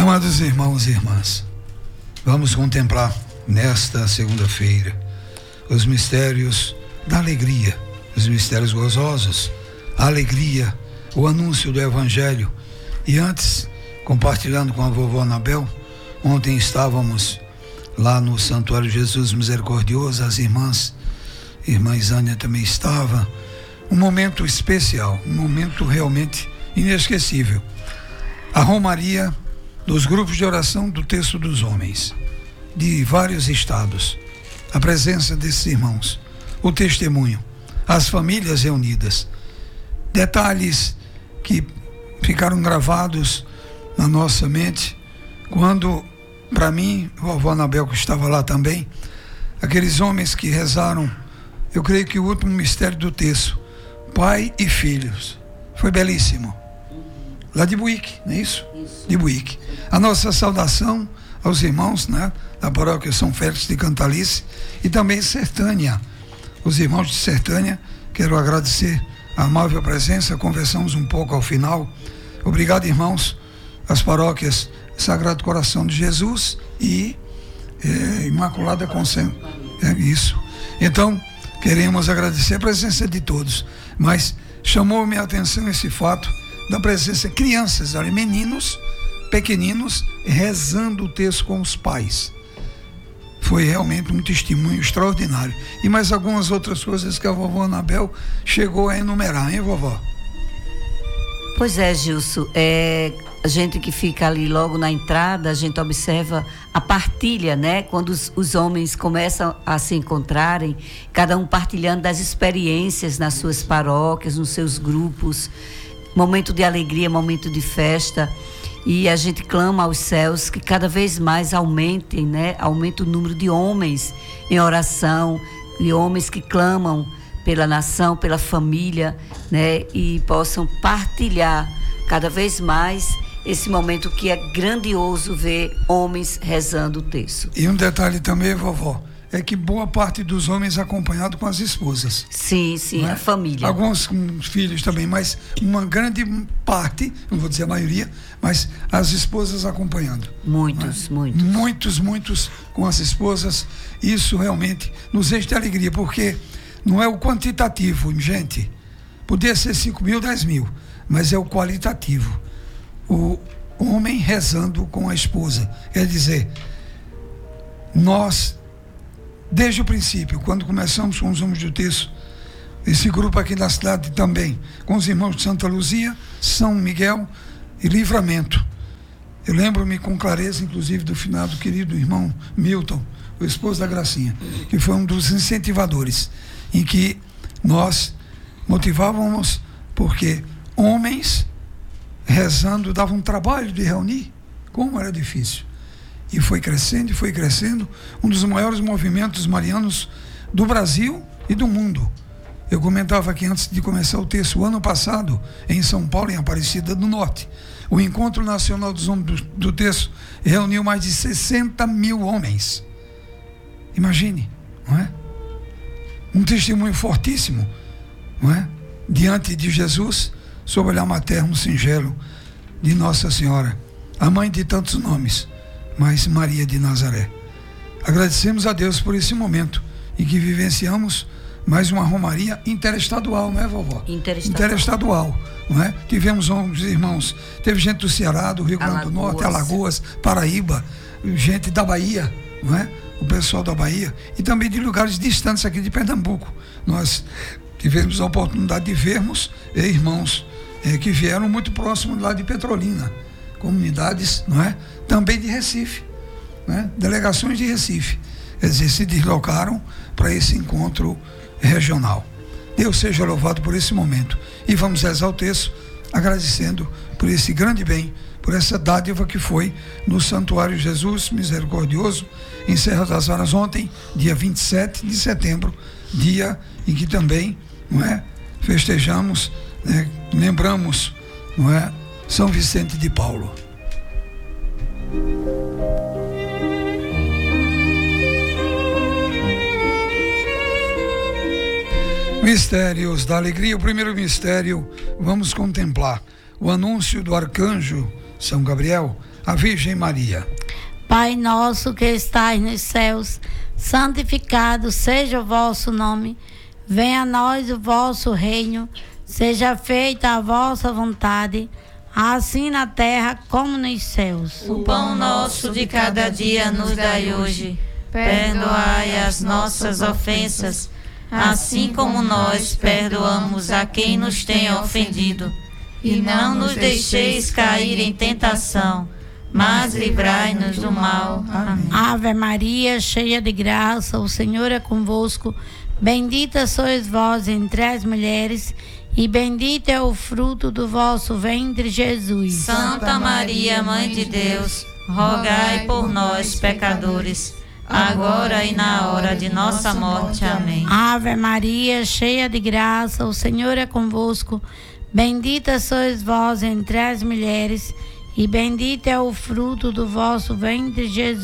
Amados irmãos e irmãs, vamos contemplar nesta segunda-feira os mistérios da alegria, os mistérios gozosos, a alegria, o anúncio do Evangelho. E antes, compartilhando com a vovó Anabel, ontem estávamos lá no Santuário Jesus Misericordioso, as irmã Isânia também estava, um momento especial, um momento realmente inesquecível. A romaria dos grupos de oração do Terço dos Homens, de vários estados, a presença desses irmãos, o testemunho, as famílias reunidas, detalhes que ficaram gravados na nossa mente, quando, para mim, a vovó Anabel, que estava lá também, aqueles homens que rezaram, eu creio que o último mistério do terço, pai e filhos, foi belíssimo. Lá de Buíque, não é isso? Isso. De Buíque. A nossa saudação aos irmãos, né, da paróquia São Félix de Cantalice e também Sertânia. Os irmãos de Sertânia, quero agradecer a amável presença, conversamos um pouco ao final. Obrigado, irmãos, as paróquias Sagrado Coração de Jesus e Imaculada Conceição. Isso. Então, queremos agradecer a presença de todos, mas chamou minha atenção esse fato da presença de crianças, meninos pequeninos rezando o texto com os pais. Foi realmente um testemunho extraordinário. E mais algumas outras coisas que a vovó Anabel chegou a enumerar, hein, vovó? Pois é, Gilson, a gente que fica ali logo na entrada, a gente observa a partilha, né? Quando os homens começam a se encontrarem, cada um partilhando das experiências nas suas paróquias, nos seus grupos, momento de alegria, momento de festa, e a gente clama aos céus que cada vez mais aumentem, né? Aumente o número de homens em oração, de homens que clamam pela nação, pela família, né? E possam partilhar cada vez mais esse momento que é grandioso ver homens rezando o terço. E um detalhe também, vovó, é que boa parte dos homens acompanhado com as esposas. Sim, né? A família. Alguns com filhos também, mas uma grande parte, não vou dizer a maioria, mas as esposas acompanhando. Muitos, né? muitos. Muitos com as esposas. Isso realmente nos enche de alegria, porque não é o quantitativo, gente. Podia ser 5 mil, 10 mil, mas é o qualitativo. O homem rezando com a esposa. Quer dizer, nós, desde o princípio, quando começamos com os homens do terço, esse grupo aqui da cidade também, com os irmãos de Santa Luzia, São Miguel e Livramento. Eu lembro-me com clareza, inclusive, do finado querido irmão Milton, o esposo da Gracinha, que foi um dos incentivadores, em que nós motivávamos, porque homens rezando davam um trabalho de reunir, como era difícil. E foi crescendo, um dos maiores movimentos marianos do Brasil e do mundo. Eu comentava aqui antes de começar o texto, o ano passado, em São Paulo, em Aparecida do Norte, o Encontro Nacional dos Homens do Terço reuniu mais de 60 mil homens. Imagine, não é? Um testemunho fortíssimo, não é? Diante de Jesus, sob o olhar materno singelo de Nossa Senhora, a mãe de tantos nomes, mas Maria de Nazaré. Agradecemos a Deus por esse momento em que vivenciamos mais uma romaria interestadual, não é, vovó? Interestadual, não é? Tivemos uns irmãos, teve gente do Ceará, do Rio Grande do Norte, Alagoas, Paraíba, gente da Bahia, não é? O pessoal da Bahia e também de lugares distantes aqui de Pernambuco. Nós tivemos a oportunidade de vermos irmãos que vieram muito próximo lá de Petrolina, comunidades, não é? Também de Recife, né? Delegações de Recife, quer dizer, se deslocaram para esse encontro regional. Deus seja louvado por esse momento e vamos rezar o texto agradecendo por esse grande bem, por essa dádiva que foi no Santuário Jesus Misericordioso em Serra das Varas ontem, dia 27 de setembro, dia em que também, não é, festejamos, né, lembramos, não é, São Vicente de Paulo. Mistérios da alegria. O primeiro mistério, vamos contemplar o anúncio do arcanjo São Gabriel, a Virgem Maria. Pai nosso que estais nos céus, santificado seja o vosso nome. Venha a nós o vosso reino. Seja feita a vossa vontade, assim na terra como nos céus. O pão nosso de cada dia nos dai hoje. Perdoai as nossas ofensas, assim como nós perdoamos a quem nos tem ofendido. E não nos deixeis cair em tentação, mas livrai-nos do mal. Amém. Ave Maria, cheia de graça, o Senhor é convosco. Bendita sois vós entre as mulheres, e bendito é o fruto do vosso ventre, Jesus. Santa Maria, Mãe de Deus, rogai por nós, pecadores, agora e na hora de nossa morte. Amém. Ave Maria, cheia de graça, o Senhor é convosco. Bendita sois vós entre as mulheres, e bendito é o fruto do vosso ventre, Jesus.